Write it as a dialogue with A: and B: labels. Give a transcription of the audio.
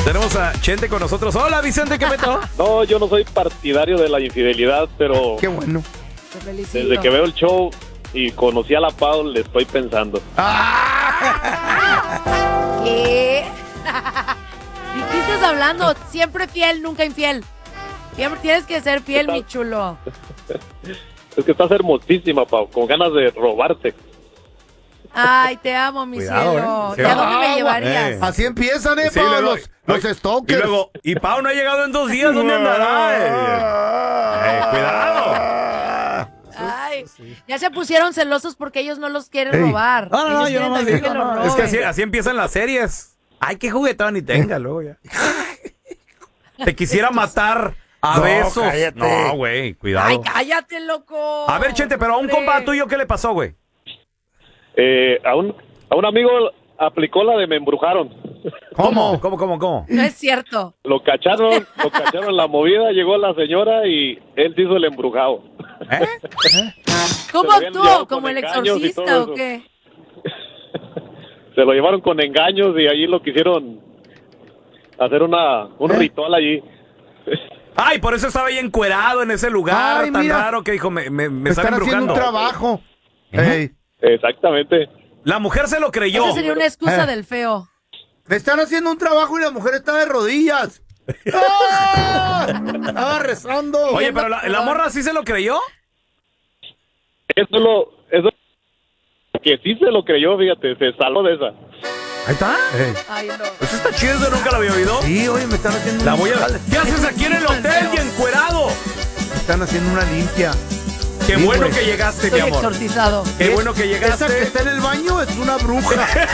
A: Tenemos a Chente con nosotros. Hola, Vicente, ¿qué petó?
B: No, yo no soy partidario de la infidelidad, pero
C: Qué bueno.
D: Te felicito.
B: desde que veo el show y conocí a la Pau, le estoy pensando.
D: ¿Qué? ¿Y qué estás hablando? Siempre fiel, nunca infiel. Siempre tienes que ser fiel, mi chulo.
B: Es que estás hermosísima, Pau, con ganas de robarte.
D: Ay, te amo, mi
A: Cuidado,
D: cielo. ¿Y a dónde me
C: Agua.
D: llevarías?
C: Así empiezan,
A: Sí,
C: Pau,
A: luego-
C: los
A: y
C: stalkers.
A: luego, y Pau no ha llegado en 2 días, ¿dónde andará? Cuidado.
D: Ay, ya se pusieron celosos porque ellos no los quieren
C: Ey.
D: robar.
A: No,
D: Ellos
A: yo
D: quieren
A: no
D: también
A: digo,
D: que los
A: no. Es que así,
D: roben.
A: así empiezan las series. Ay, qué juguetón y tenga, luego ya. Te quisiera matar a
C: No,
A: besos.
C: cállate.
A: No, güey, cuidado.
D: Ay, cállate, loco.
A: A ver, Chente, pero a un
D: Hombre.
A: compa tuyo, ¿qué le pasó, güey?
B: A un amigo aplicó la de me embrujaron.
C: ¿Cómo?
A: ¿Cómo?
D: No es cierto.
B: Lo cacharon en la movida, llegó la señora y él se hizo el embrujado.
A: ¿Eh?
D: ¿Cómo
B: Se lo habían
D: actuó?
B: llevado
D: ¿Como
B: con
D: el
B: engaños y
D: exorcista
B: todo
D: o
B: eso.
D: qué?
B: Se lo llevaron con engaños y allí lo quisieron hacer un ritual allí.
A: Ay, por eso estaba ahí encuerado en ese lugar
C: Ay,
A: tan
C: mira.
A: raro que dijo, me están
C: Están haciendo
A: embrujando.
C: un trabajo. Ey,
B: Exactamente.
A: La mujer se lo creyó.
D: Esa sería una excusa del feo.
C: me están haciendo un trabajo y la mujer está de rodillas. ¡Ah! Estaba rezando.
A: Oye, pero la morra sí se lo creyó.
B: Eso que sí se lo creyó, fíjate, se salvó de esa.
A: Ahí está.
D: Ay, no.
A: Eso está chido, eso nunca lo había oído.
C: Sí, oye, me están haciendo
A: La voy a... ¿Qué haces aquí en el hotel y encuerado?
C: Me están haciendo una limpia.
A: Qué
C: Sí,
A: bueno
C: güey.
A: que llegaste, mi
D: Estoy
A: amor.
D: exorcizado.
A: Qué bueno que
C: Esa que
A: llegaste.
C: está en el baño es una bruja.